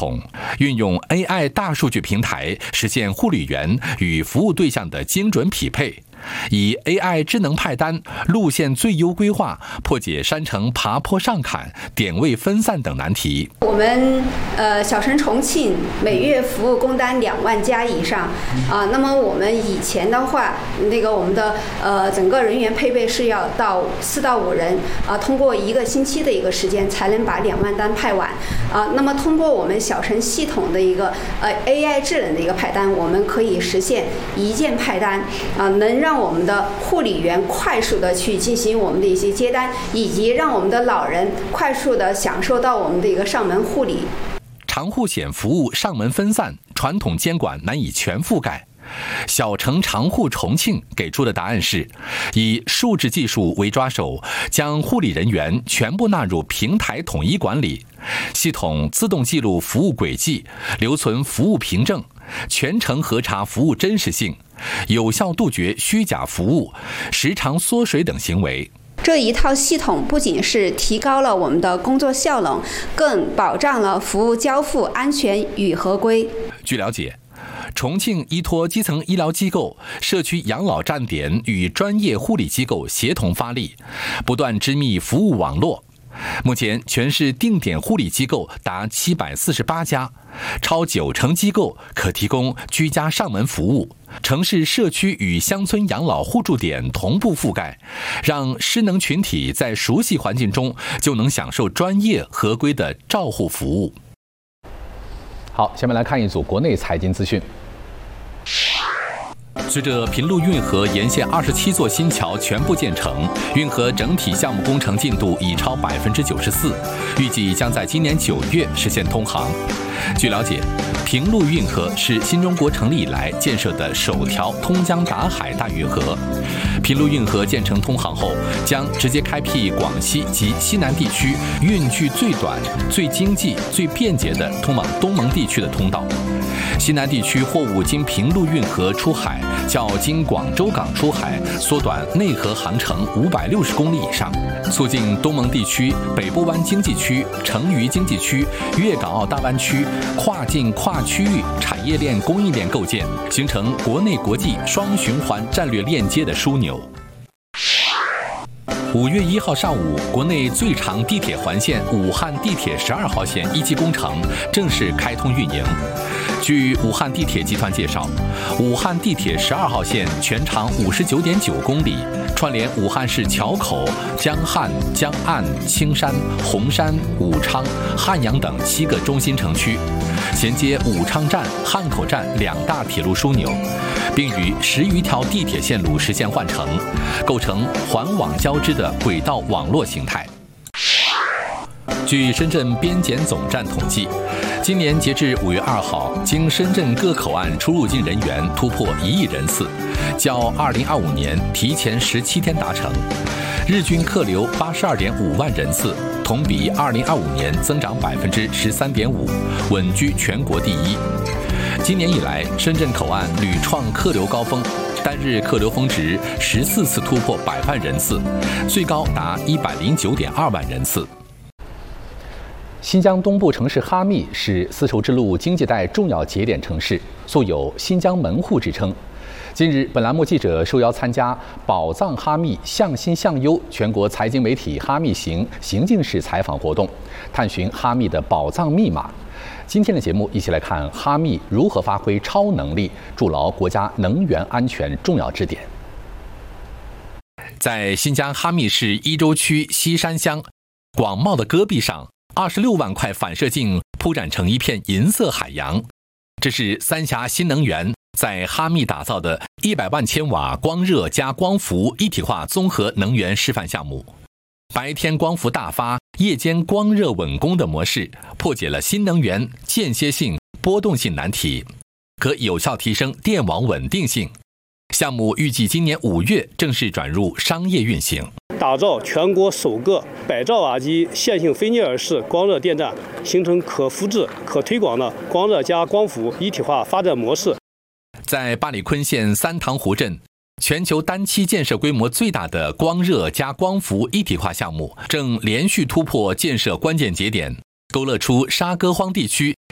统，运用 AI 大数据平台，实现护理员与服务对象的精准匹配。以 AI 智能派单、路线最优规划，破解山城爬坡上坎、点位分散等难题。 我们小城重庆每月服务工单2万家以上那么我们以前的话，我们的整个人员配备是要到4到5人通过1个星期的一个时间才能把2万单派完那么通过我们小城系统的一个AI 智能的一个派单，我们可以实现一键派单能让我们的护理员快速的去进行我们的一些接单，以及让我们的老人快速的享受到我们的一个上门护理。 长护险服务上门分散，传统监管难以全覆盖。小城长护重庆给出的答案是，以数字技术为抓手，将护理人员全部纳入平台统一管理，系统自动记录服务轨迹，留存服务凭证，全程核查服务真实性，有效杜绝虚假服务、时长缩水等行为。 这一套系统不仅是提高了我们的工作效能，更保障了服务交付安全与合规。 据了解，重庆依托基层医疗机构、社区养老站点与专业护理机构协同发力，不断织密服务网络。目前全市定点护理机构达748家，超90%机构可提供居家上门服务，城市社区与乡村养老互助点同步覆盖，让失能群体在熟悉环境中就能享受专业合规的照护服务。 好，下面来看一组国内财经资讯。 随着平陆运河沿线27座新桥全部建成，运河整体项目工程进度已超94%，预计将在今年9月实现通航。据了解，平陆运河是新中国成立以来建设的首条通江达海大运河。平陆运河建成通航后，将直接开辟广西及西南地区运距最短、最经济、最便捷的通往东盟地区的通道。西南地区货物经平陆运河出海，较经广州港出海缩短内河航程560公里以上，促进东盟地区、北部湾经济区、成渝经济区、粤港澳大湾区跨境跨区域产业链供应链构建，形成国内国际双循环战略链接的枢纽。5月1号上午，国内最长地铁环线武汉地铁12号线1期工程正式开通运营。据武汉地铁集团介绍，武汉地铁12号线全长59.9公里，串联武汉市硚口、江汉、江岸、青山、洪山、武昌、汉阳等7个中心城区，衔接武昌站、汉口站2大铁路枢纽，并与10余条地铁线路实现换乘，构成环网交织的轨道网络形态。据深圳边检总站统计，今年截至5月2号，经深圳各口岸出入境人员突破1亿人次，较2025年提前17天达成，日均客流82.5万人次，同比2025年增长13.5%，稳居全国第一。今年以来，深圳口岸屡创客流高峰，单日客流峰值14次突破100万人次，最高达109.2万人次。 新疆东部城市哈密是丝绸之路经济带重要节点城市，素有“新疆门户”之称。近日，本栏目记者受邀参加“宝藏哈密，向新向优”全国财经媒体哈密行行进式采访活动，探寻哈密的宝藏密码。今天的节目，一起来看哈密如何发挥超能力，筑牢国家能源安全重要支点。 在新疆哈密市伊州区西山乡，广袤的戈壁上，26万块反射镜铺展成一片银色海洋。这是三峡新能源在哈密打造的100万千瓦光热加光伏一体化综合能源示范项目。白天光伏大发，夜间光热稳供的模式，破解了新能源间歇性、波动性难题，可有效提升电网稳定性。项目预计今年5月正式转入商业运行。 打造全国首个100兆瓦级线性菲涅尔式光热电站，形成可复制、可推广的光热加光伏一体化发展模式。 在八里坤县三塘湖镇，全球单期建设规模最大的光热加光伏一体化项目正连续突破建设关键节点，勾勒出沙戈荒地区